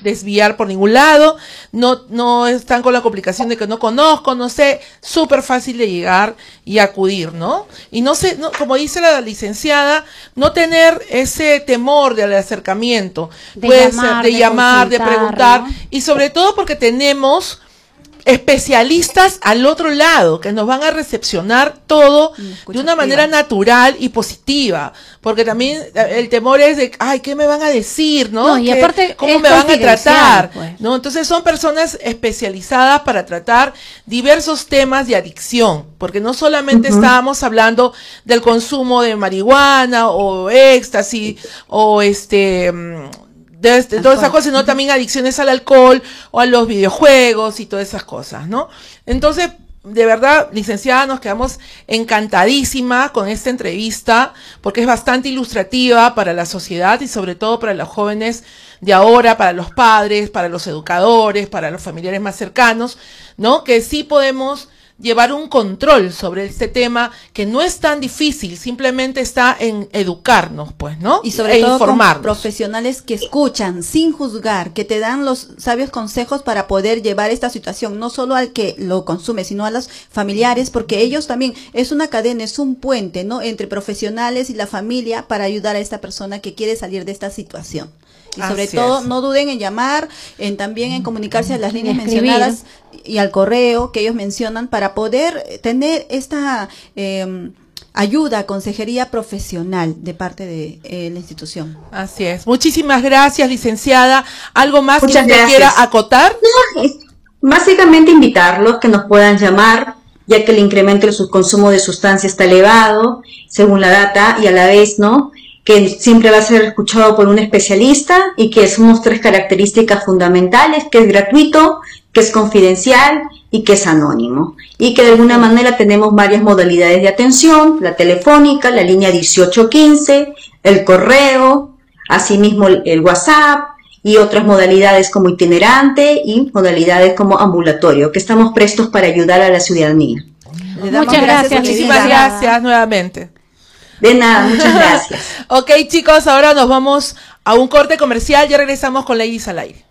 desviar por ningún lado, no están con la complicación de que no conozco, no sé, súper fácil de llegar y acudir, ¿no? Y no sé, como dice la licenciada, no tener ese temor del acercamiento, puede ser de llamar, de preguntar, ¿no? Y sobre todo porque tenemos especialistas al otro lado que nos van a recepcionar todo de una manera natural y positiva, porque también el temor es de, ay, ¿qué me van a decir, no? Y aparte, ¿cómo me van a tratar? Pues. ¿No? Entonces son personas especializadas para tratar diversos temas de adicción, porque no solamente estábamos hablando del consumo de marihuana o éxtasis o de todas esas cosas, sino también adicciones al alcohol o a los videojuegos y todas esas cosas, ¿no? Entonces, de verdad, licenciada, nos quedamos encantadísima con esta entrevista porque es bastante ilustrativa para la sociedad y sobre todo para los jóvenes de ahora, para los padres, para los educadores, para los familiares más cercanos, ¿no? Que sí podemos llevar un control sobre este tema que no es tan difícil, simplemente está en educarnos, pues, ¿no? Y sobre todo informarnos. Con profesionales que escuchan sin juzgar, que te dan los sabios consejos para poder llevar esta situación, no solo al que lo consume, sino a los familiares, porque ellos también, es una cadena, es un puente, ¿no? Entre profesionales y la familia para ayudar a esta persona que quiere salir de esta situación. Y sobre todo, no duden en llamar, también en comunicarse a las líneas mencionadas y al correo que ellos mencionan para poder tener esta ayuda, consejería profesional de parte de la institución. Así es. Muchísimas gracias, licenciada. ¿Algo más que usted quiera acotar? No, básicamente invitarlos que nos puedan llamar, ya que el incremento de su consumo de sustancia está elevado, según la data, y a la vez, ¿no?, que siempre va a ser escuchado por un especialista y que somos 3 características fundamentales, que es gratuito, que es confidencial y que es anónimo. Y que de alguna manera tenemos varias modalidades de atención, la telefónica, la línea 1815, el correo, asimismo el WhatsApp y otras modalidades como itinerante y modalidades como ambulatorio, que estamos prestos para ayudar a la ciudadanía. Muchas gracias, muchísimas gracias nuevamente. De nada, muchas gracias. Ok, chicos, ahora nos vamos a un corte comercial, ya regresamos con Ladies al Aire.